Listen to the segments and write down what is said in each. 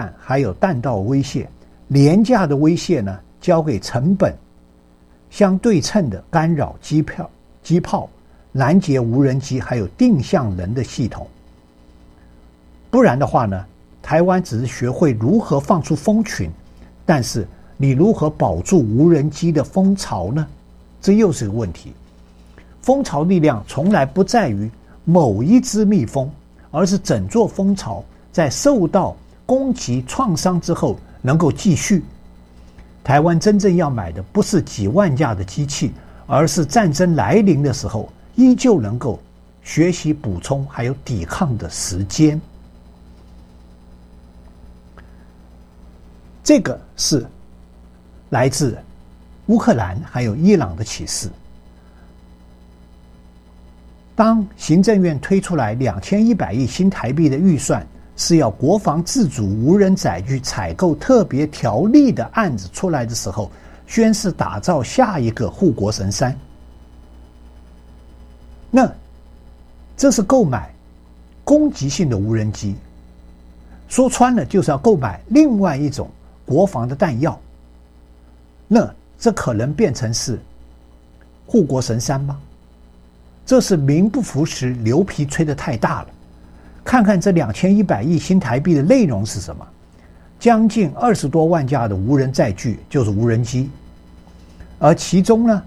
还有弹道威胁，廉价的威胁呢，交给成本相对称的干扰机炮、拦截无人机，还有定向人的系统。不然的话呢，台湾只是学会如何放出蜂群，但是你如何保住无人机的蜂巢呢？这又是个问题。蜂巢力量从来不在于某一只蜜蜂，而是整座蜂巢在受到攻击创伤之后能够继续。台湾真正要买的不是几万架的机器，而是战争来临的时候依旧能够学习补充还有抵抗的时间。这个是来自乌克兰还有伊朗的启示。当行政院推出来2100亿新台币的预算，是要国防自主无人载具采购特别条例的案子出来的时候，宣示打造下一个护国神山。那这是购买攻击性的无人机，说穿了就是要购买另外一种国防的弹药。那这可能变成是护国神山吗？这是名不符实，牛皮吹得太大了。看看这2100亿新台币的内容是什么？将近20多万架的无人载具，就是无人机，而其中呢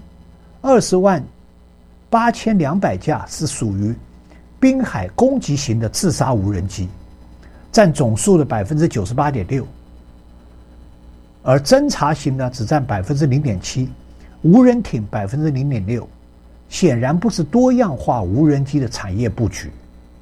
，208200架是属于滨海攻击型的自杀无人机，占总数的 98.6%， 而侦察型呢只占 0.7%， 无人艇 0.6%， 显然不是多样化无人机的产业布局。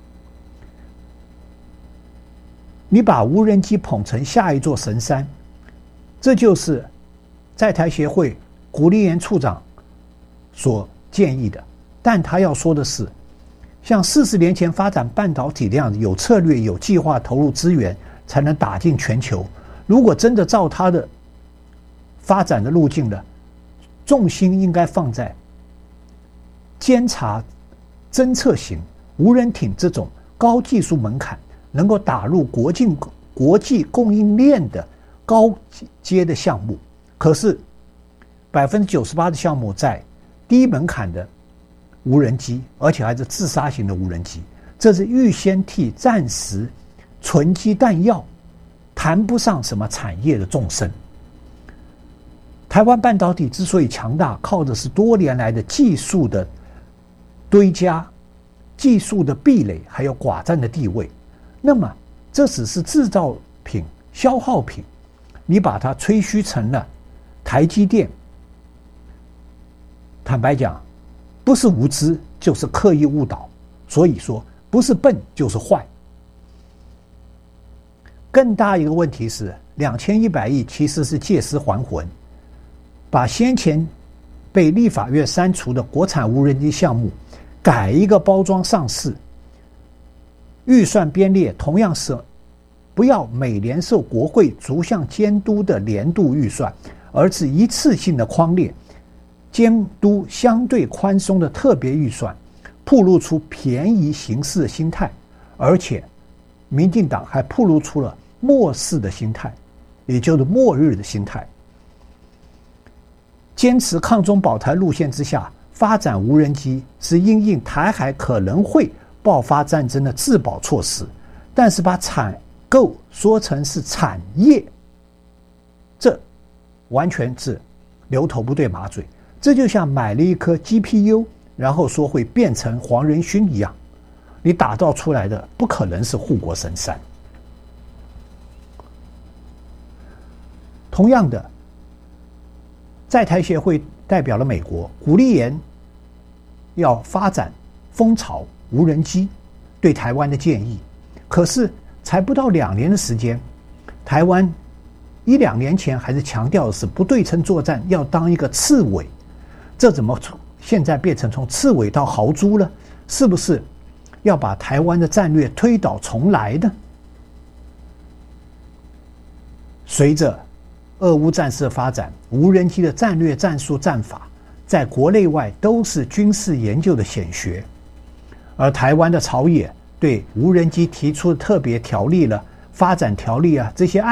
你把无人机捧成下一座神山，这就是在台协会古立言处长所建议的。但他要说的是，像40年前发展半导体那样有策略、有计划投入资源才能打进全球。如果真的照他的发展的路径呢，重心应该放在监察侦测型无人艇这种高技术门槛，能够打入国际供应链的高阶的项目。可是 98% 的项目在低门槛的无人机，而且还是自杀型的无人机，这是预先替战时存积弹药，谈不上什么产业的纵深。台湾半导体之所以强大，靠的是多年来的技术的堆加、技术的壁垒，还有寡占的地位。那么这只是制造品、消耗品，你把它吹嘘成了台积电，坦白讲，不是无知就是刻意误导。所以说，不是笨就是坏。更大一个问题是，2100亿其实是借尸还魂，把先前被立法院删除的国产无人机项目改一个包装上市。预算编列同样是不要每年受国会逐项监督的年度预算，而是一次性的框列监督相对宽松的特别预算，暴露出便宜行事的心态，而且民进党还暴露出了末世的心态，也就是末日的心态。坚持抗中保台路线之下，发展无人机是因应台海可能会爆发战争的自保措施，但是把采购说成是产业，这完全是牛头不对马嘴。这就像买了一颗 GPU， 然后说会变成黄仁勋一样，你打造出来的不可能是护国神山。同样的，在台协会代表了美国，鼓励言要发展蜂巢无人机对台湾的建议，可是才不到2年的时间，台湾1-2年前还是强调的是不对称作战要当一个刺猬，这怎么现在变成从刺猬到豪猪了？是不是要把台湾的战略推倒重来呢？随着俄乌战事的发展，无人机的战略、战术、战法在国内外都是军事研究的显学。而台湾的朝野对无人机提出的特别条例呢， 发展条例啊这些案